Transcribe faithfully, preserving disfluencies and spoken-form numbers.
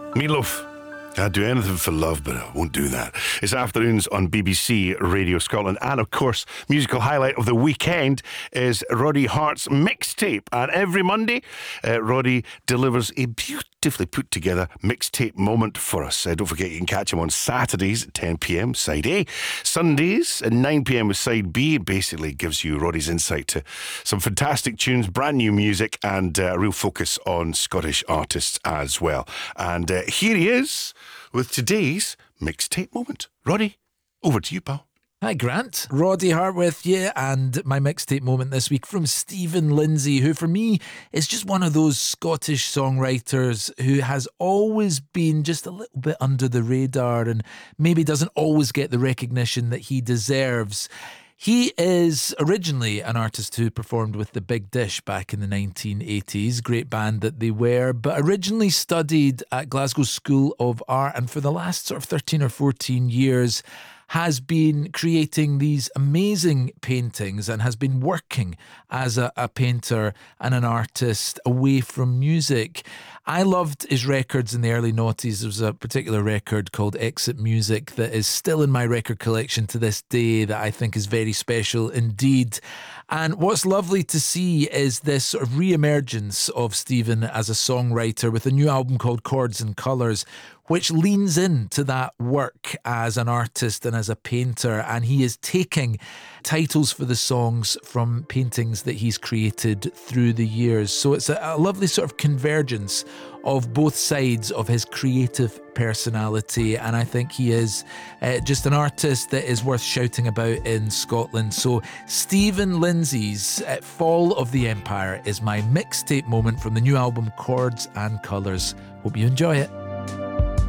Meatloaf. I'd do anything for love, but I won't do that. It's afternoons on B B C Radio Scotland. And of course, musical highlight of the weekend is Roddy Hart's mixtape. And every Monday, uh, Roddy delivers a beautifully put together mixtape moment for us. Uh, don't forget you can catch him on Saturdays at ten p.m, side A. Sundays at nine p.m. with side B. It basically gives you Roddy's insight to some fantastic tunes, brand new music, and a uh, real focus on Scottish artists as well. And uh, here he is with today's mixtape moment. Roddy, over to you, pal. Hi, Grant. Roddy Hart with you, and my mixtape moment this week from Stephen Lindsay, who for me is just one of those Scottish songwriters who has always been just a little bit under the radar and maybe doesn't always get the recognition that he deserves. He is originally an artist who performed with the Big Dish back in the nineteen eighties, great band that they were, but originally studied at Glasgow School of Art, and for the last sort of thirteen or fourteen years has been creating these amazing paintings and has been working as a, a painter and an artist away from music. I loved his records in the early noughties. There was a particular record called Exit Music that is still in my record collection to this day that I think is very special indeed. And what's lovely to see is this sort of re-emergence of Stephen as a songwriter with a new album called Chords and Colours, which leans into that work as an artist and as a painter. And he is taking titles for the songs from paintings that he's created through the years. So it's a, a lovely sort of convergence of both sides of his creative personality. And I think he is uh, just an artist that is worth shouting about in Scotland. So Stephen Lindsay's uh, Fall of the Empire is my mixtape moment from the new album Chords and Colours. Hope you enjoy it.